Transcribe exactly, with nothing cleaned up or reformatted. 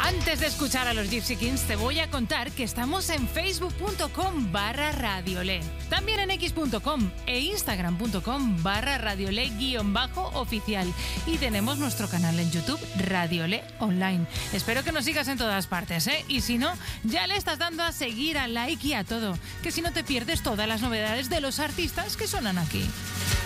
Antes de escuchar a los Gypsy Kings, te voy a contar que estamos en facebook.com barra radiole, también en x.com e instagram.com barra radiole guión bajo oficial, y tenemos nuestro canal en YouTube, Radiole Online. Espero que nos sigas en todas partes, ¿eh? Y si no, ya le estás dando a seguir, a like y a todo, que si no te pierdes todas las novedades de los artistas que suenan aquí.